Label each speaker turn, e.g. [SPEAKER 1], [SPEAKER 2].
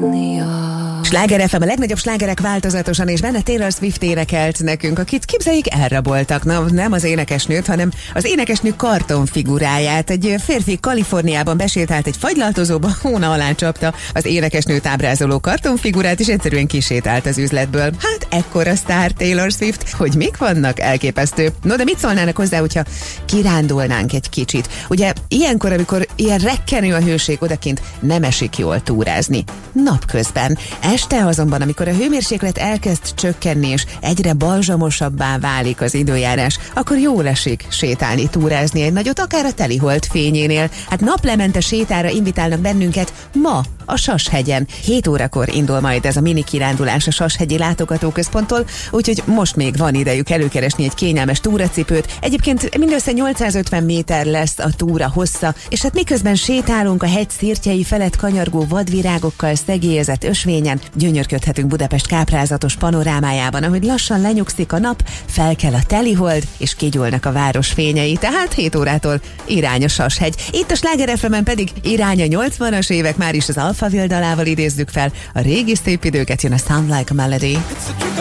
[SPEAKER 1] Sláger FM, a legnagyobb slágerek változatosan, és benne Taylor Swift énekelt nekünk, akit képzeljék elraboltak. Na, nem az énekesnőt, hanem az énekesnő kartonfiguráját. Egy férfi Kaliforniában besétált egy fagylaltozóba, hóna alá csapta az énekesnőt ábrázoló kartonfigurát, és egyszerűen kisétált az üzletből. Hát ekkora sztár Taylor Swift, hogy mik vannak, elképesztő. No, de mit szólnának hozzá, hogyha kirándulnánk egy kicsit? Ugye ilyenkor, amikor ilyen rekkenő a hőség, odakint nem esik jól túrázni. Napközben. Este azonban, amikor a hőmérséklet elkezd csökkenni, és egyre balzsamosabbá válik az időjárás, akkor jól esik sétálni, túrázni egy nagyot, akár a telihold fényénél. Hát naplemente sétára invitálnak bennünket ma a Sashegyen. 7 órakor indul majd ez a mini kirándulás a Sashegyi látogatóközponttól, úgyhogy most még van idejük előkeresni egy kényelmes túracipőt. Egyébként mindössze 850 méter lesz a túra hossza, és hát miközben sétálunk a hegy szirtjei felett kanyargó vadvirágokkal szegélyezett ösvényen, gyönyörködhetünk Budapest káprázatos panorámájában, ahogy lassan lenyugszik a nap, felkel a telihold, és kigyúlnak a város fényei, tehát 7 órától irány a Sashegy. Itt a Sláger FM-en pedig irány a 80-as évek, már is az Alphaville dalával idézzük fel a régi szép időket, jön a Sound Like a Melody.